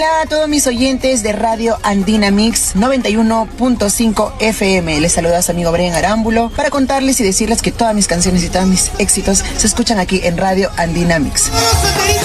Hola a todos mis oyentes de Radio Andina Mix 91.5 FM. Les saluda a su amigo Brian Arámbulo para contarles y decirles que todas mis canciones y todos mis éxitos se escuchan aquí en Radio Andina Mix.